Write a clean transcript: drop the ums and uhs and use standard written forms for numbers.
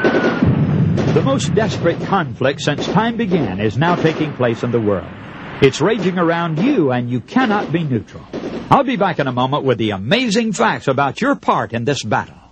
The most desperate conflict since time began is now taking place in the world. It's raging around you, and you cannot be neutral. I'll be back in a moment with the amazing facts about your part in this battle.